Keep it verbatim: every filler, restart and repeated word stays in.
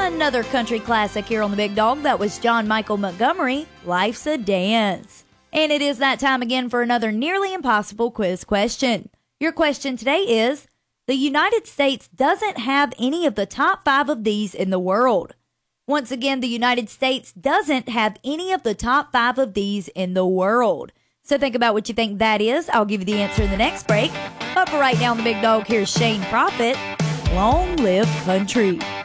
Another country classic here on the Big Dog. That was John Michael Montgomery, Life's a Dance. And it is that time again for another nearly impossible quiz question. Your question today is, the United States doesn't have any of the top five of these in the world. Once again, the United States doesn't have any of the top five of these in the world. So think about what you think that is. I'll give you the answer in the next break. But for right now on the Big Dog, here's Shane Prophet. Long live country.